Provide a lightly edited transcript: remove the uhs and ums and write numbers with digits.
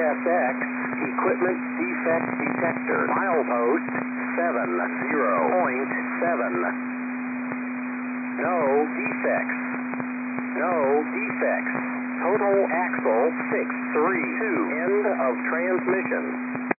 ESX, equipment defect detector. Milepost 70.7. No defects. No defects. Total axle 632. End of transmission.